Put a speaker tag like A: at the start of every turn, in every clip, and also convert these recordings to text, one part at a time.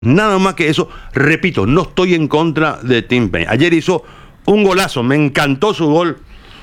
A: Nada más que eso. Repito, no estoy en contra de Tim Payne. Ayer hizo un golazo, me encantó su gol.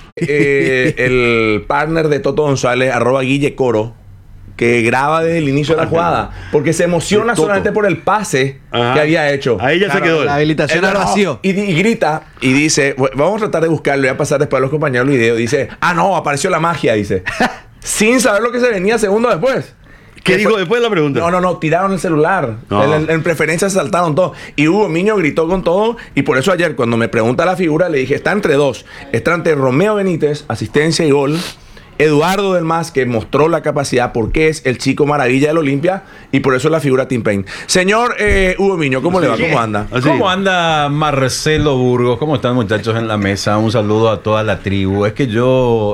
B: El partner de Toto González, @GuilleCoro, que graba desde el inicio de la jugada, porque se emociona solamente por el pase que había hecho.
A: Ahí ya se quedó.
C: La habilitación al vacío.
B: Y grita y dice, vamos a tratar de buscarlo, voy a pasar después a los compañeros el video. Dice, no, apareció la magia, dice. Sin saber lo que se venía segundos después.
A: ¿Qué dijo después de la pregunta?
B: No, tiraron el celular.
A: No.
B: En preferencia se saltaron todo. Y Hugo Miño gritó con todo. Y por eso ayer, cuando me pregunta la figura, le dije, está entre dos. Está entre Romeo Benítez, asistencia y gol. Eduardo Del Mas, que mostró la capacidad porque es el chico maravilla del Olimpia. Y por eso es la figura Tim Payne. Señor Hugo Miño, ¿cómo le va? ¿Cómo anda?
D: ¿Cómo anda Marcelo Burgos? ¿Cómo están, muchachos, en la mesa? Un saludo a toda la tribu. Es que yo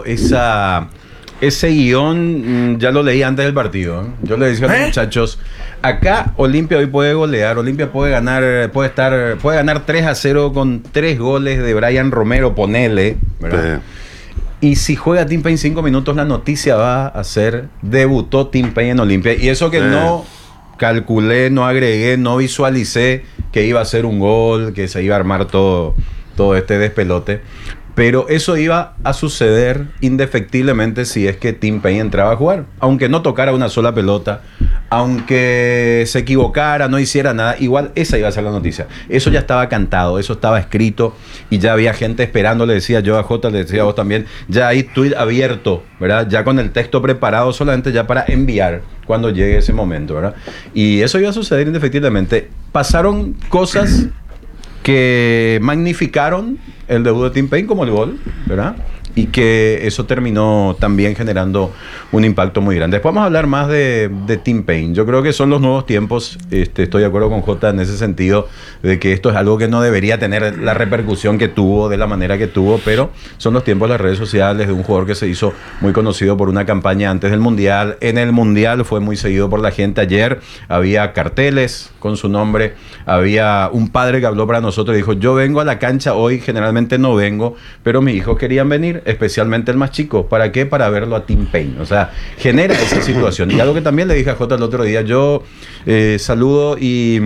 D: ese guión ya lo leí antes del partido, ¿eh? Yo le decía a los muchachos, acá Olimpia hoy puede golear, Olimpia puede ganar 3-0 con 3 goles de Brian Romero, ponele, ¿verdad? Y si juega Tim Payne 5 minutos, la noticia va a ser, debutó Tim Payne en Olimpia. Y eso que no calculé, no agregué, no visualicé que iba a ser un gol, que se iba a armar todo este despelote. Pero eso iba a suceder indefectiblemente si es que Tim Payne entraba a jugar. Aunque no tocara una sola pelota, aunque se equivocara, no hiciera nada, igual esa iba a ser la noticia. Eso ya estaba cantado, eso estaba escrito y ya había gente esperando, le decía yo a Jota, le decía a vos también, ya hay tweet abierto, ¿verdad? Ya con el texto preparado solamente ya para enviar cuando llegue ese momento, ¿verdad? Y eso iba a suceder indefectiblemente. Pasaron cosas que magnificaron el debut de Tim Payne como el gol, ¿verdad? Y que eso terminó también generando un impacto muy grande. Después vamos a hablar más de Tim Payne. Yo creo que son los nuevos tiempos. Estoy de acuerdo con Jota en ese sentido, de que esto es algo que no debería tener la repercusión que tuvo, de la manera que tuvo, pero son los tiempos de las redes sociales, de un jugador que se hizo muy conocido por una campaña antes del Mundial. En el Mundial fue muy seguido por la gente. Ayer había carteles con su nombre. Había un padre que habló para nosotros y dijo, yo vengo a la cancha hoy, generalmente no vengo, pero mis hijos querían venir, especialmente el más chico. ¿Para qué? Para verlo a Tim Payne. O sea, genera esa situación. Y algo que también le dije a Jota el otro día, yo saludo y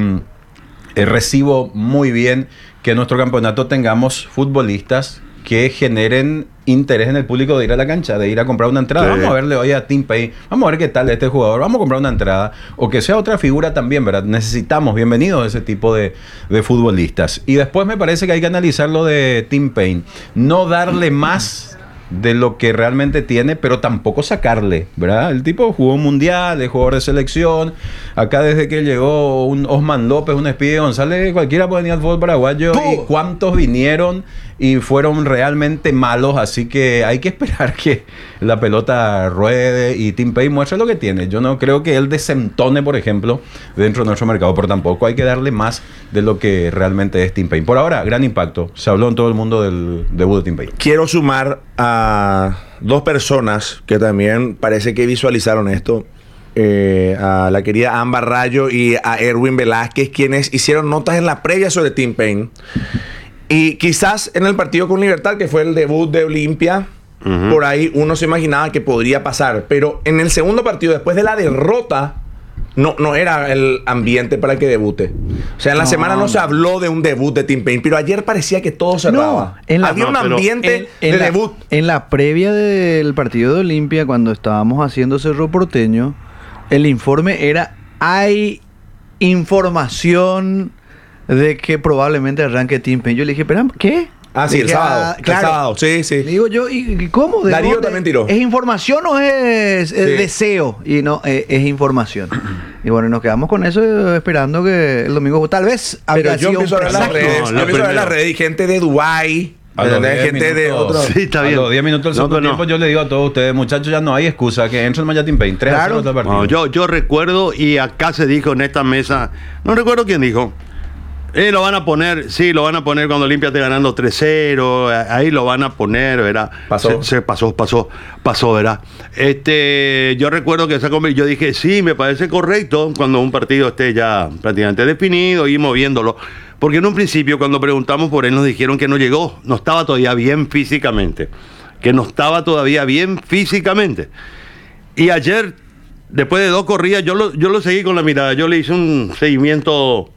D: recibo muy bien que en nuestro campeonato tengamos futbolistas que generen interés en el público de ir a la cancha, de ir a comprar una entrada. Sí. Vamos a verle hoy a Tim Payne, vamos a ver qué tal este jugador, vamos a comprar una entrada, o que sea otra figura también, ¿verdad? Necesitamos, bienvenidos a ese tipo de futbolistas. Y después me parece que hay que analizar lo de Tim Payne, no darle más de lo que realmente tiene, pero tampoco sacarle, ¿verdad? El tipo jugó un mundial, es jugador de selección. Acá desde que llegó un Osman López, un Speedy González, cualquiera puede venir al fútbol paraguayo. ¿Y cuántos vinieron y fueron realmente malos? Así que hay que esperar que la pelota ruede y Tim Payne muestre lo que tiene. Yo no creo que él desentone, por ejemplo, dentro de nuestro mercado, pero tampoco hay que darle más de lo que realmente es Tim Payne. Por ahora, gran impacto. Se habló en todo el mundo del debut de Tim Payne.
B: Quiero sumar a dos personas que también parece que visualizaron esto. A la querida Ámbar Rayo y a Erwin Velázquez, quienes hicieron notas en la previa sobre Tim Payne. Y quizás en el partido con Libertad, que fue el debut de Olimpia, por ahí uno se imaginaba que podría pasar. Pero en el segundo partido, después de la derrota, no era el ambiente para que debute. O sea, en la semana no se habló de un debut de Tim Payne, pero ayer parecía que todo cerraba. Había un ambiente de debut.
C: En la previa del partido de Olimpia, cuando estábamos haciendo Cerro Porteño, el informe era, hay información de que probablemente arranque Tim Payne. Yo le dije, ¿pero qué?
B: Sí, el sábado.
C: Claro.
B: El sábado, sí.
C: Digo yo, ¿y cómo?
B: Darío también tiró.
C: ¿Es información o es deseo? Y no, es información. Y bueno, nos quedamos con eso esperando que el domingo, tal vez...
B: Pero yo empiezo a ver las redes. Yo empiezo a ver las redes y gente de Dubái. Gente de otro.
D: Sí, está bien. A los 10 minutos del segundo tiempo yo le digo a todos ustedes, muchachos, ya no hay excusa, que entren mañana Tim Payne. 3-0 este partido.
A: Yo recuerdo, y acá se dijo en esta mesa, no recuerdo quién dijo, lo van a poner, sí, lo van a poner cuando Olimpia esté ganando 3-0, ahí lo van a poner, ¿verdad? Pasó, ¿verdad? Yo recuerdo que yo dije, sí, me parece correcto cuando un partido esté ya prácticamente definido, y moviéndolo. Porque en un principio, cuando preguntamos por él, nos dijeron que no llegó, no estaba todavía bien físicamente. Y ayer después de 2 corridas, yo lo seguí con la mirada. Yo le hice un seguimiento